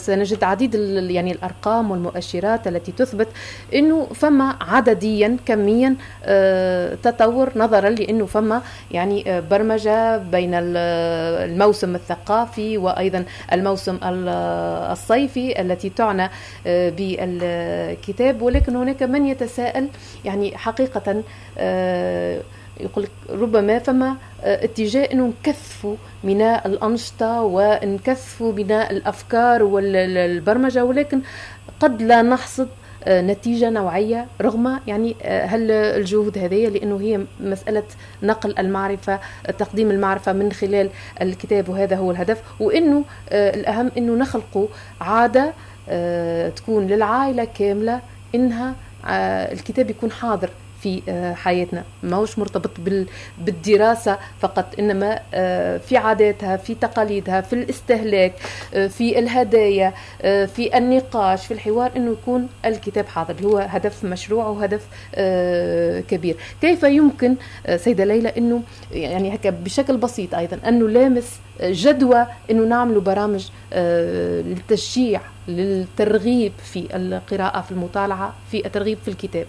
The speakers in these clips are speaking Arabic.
سنجد عديد يعني الأرقام والمؤشرات التي تثبت أنه فما عدديا كميا تطور، نظرا لأنه فما يعني برمجة بين الموسم الثقافي وأيضا الموسم الصيفي التي تعنى بالكتاب. ولكن هناك من يتساءل يعني حقيقة، يقول ربما فما اتجاه انه نكثفوا من الأنشطة ونكثفوا من الأفكار والبرمجة، ولكن قد لا نحصد نتيجة نوعية رغم يعني هل الجهود هذه، لأنه هي مسألة نقل المعرفة، تقديم المعرفة من خلال الكتاب، وهذا هو الهدف. وإنه الأهم إنه نخلق عادة تكون للعائلة كاملة، إنها الكتاب يكون حاضر في حياتنا، ما هوش مرتبط بالدراسة فقط، إنما في عاداتها، في تقاليدها، في الاستهلاك، في الهدايا، في النقاش، في الحوار، إنه يكون الكتاب حاضر. هو هدف مشروع وهدف كبير. كيف يمكن سيدة ليلى إنه يعني هكا بشكل بسيط أيضا أن نلامس جدوى إنه نعمل برامج للتشجيع، للترغيب في القراءة، في المطالعة، في الترغيب في الكتاب؟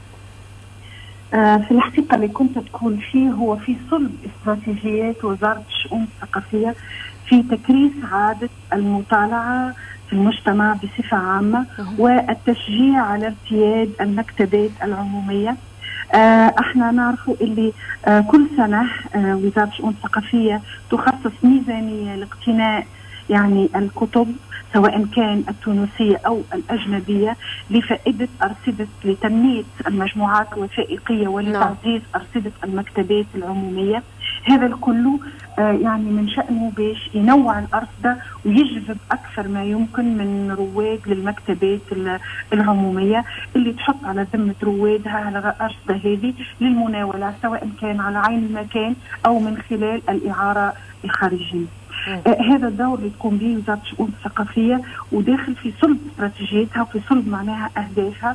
في الحقيقة اللي كنت تقول فيه هو في صلب استراتيجيات وزارة الشؤون الثقافية في تكريس عادة المطالعة في المجتمع بصفة عامة، والتشجيع على ارتياد المكتبات العمومية. احنا نعرفوا اللي كل سنة وزارة الشؤون الثقافية تخصص ميزانية لاقتناء يعني الكتب سواء كان التونسية أو الأجنبية لفائدة أرصدة، لتنمية المجموعات الوثائقية ولتعزيز أرصدة المكتبات العمومية. هذا الكل يعني من شأنه باش ينوع الأرصدة ويجذب أكثر ما يمكن من رواد للمكتبات العمومية اللي تحط على ذمة روادها على الأرصدة هذه للمناولة، سواء كان على عين المكان أو من خلال الإعارة الخارجية. هذا الدور اللي تقوم به وزارة الشؤون الثقافية وداخل في صلب استراتيجيتها وفي صلب معناها أهدافها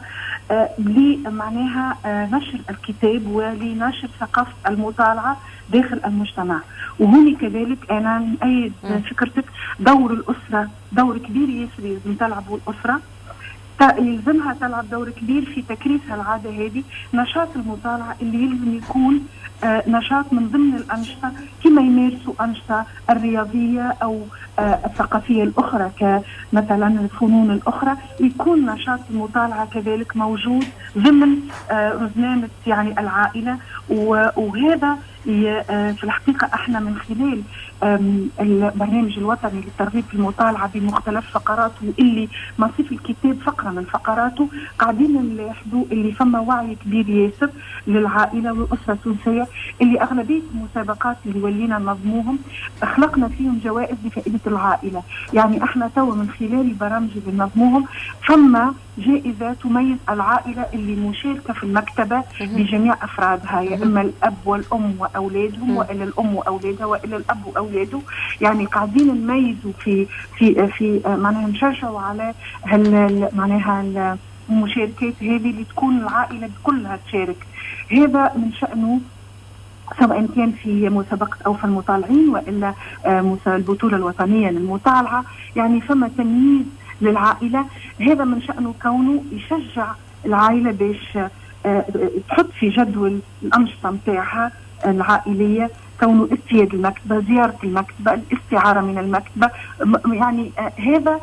لمعناها نشر الكتاب ولنشر ثقافة المطالعة داخل المجتمع. وهوني كذلك أنا نأيد فكرتك، دور الأسرة دور كبير ياسر يلزم تلعبه الأسرة، يلزمها تلعب دور كبير في تكريسها العادة هذه. نشاط المطالعة اللي يلزم يكون نشاط من ضمن الأنشطة كما يمارسوا أنشطة الرياضية أو الثقافية الأخرى كمثلا الفنون الأخرى، يكون نشاط المطالعة كذلك موجود ضمن رزنامة يعني العائلة. وهذا في الحقيقة احنا من خلال البرنامج الوطني للترغيب في المطالعة بمختلف فقراته اللي مصيف الكتاب فقرة من فقراته، قاعدين نلاحظوا اللي فما وعي كبير ياسر للعائلة والأسرة التونسية، اللي أغلبية المسابقات اللي ولينا نظموهم خلقنا فيهم جوائز لفائدة العائلة. يعني احنا توا من خلال البرامج اللي نظموهم فما جائزة تميز العائلة اللي مشاركة في المكتبة بجميع أفرادها، يا إما الأب والأم وأولادهم وإلا الأم وأولادها وإلا الأب وأولاده. يعني قاعدين نميزوا في معناها نشجعوا على معناها المشاركات هذه اللي تكون العائلة كلها تشارك. هذا من شأنه سواء كان في مسابقة أو في المطالعين وإلا البطولة الوطنية للمطالعة. يعني فما تمييز للعائلة، هذا من شأنه كونه يشجع العائلة باش تحط في جدول الأنشطة متاعها العائلية، كونه استياد المكتبة، زيارة المكتبة، الاستعارة من المكتبة. يعني هذا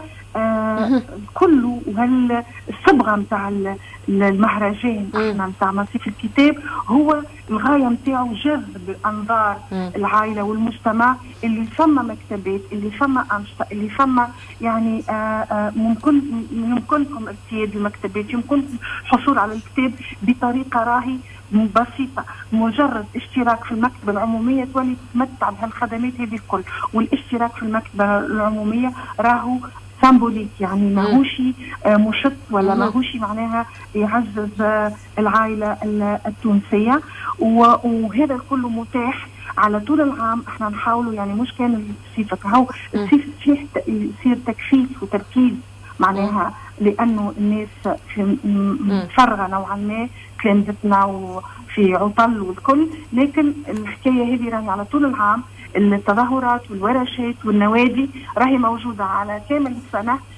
كله. وهالصبغة متاع المهرجان احنا متاع مصيف الكتاب هو الغاية متاعه جذب أنظار العائلة والمجتمع اللي فما مكتبات، اللي فما أنشطة، اللي فما يعني يمكنكم ارتياد المكتبات، يمكنكم الحصول على الكتاب بطريقة راهي بسيطة. مجرد اشتراك في المكتبة العمومية تولي تتمتع بهالخدمات هذه الكل. والاشتراك في المكتبة العمومية راهو سامبوليك، يعني ماهوش مشط ولا ماهوش معناها يعزز العائلة التونسية. وهذا كله متاح على طول العام. احنا نحاولوا يعني مش كان الصيف هو الصيف يصير تكثيف وتركيز معناها، لأنه الناس مفرغة نوعا ما كلمتنا وفي عطل والكل. لكن الحكاية هذه راهي على طول العام، التظاهرات والورشات والنوادي راهي موجودة على كامل السنة.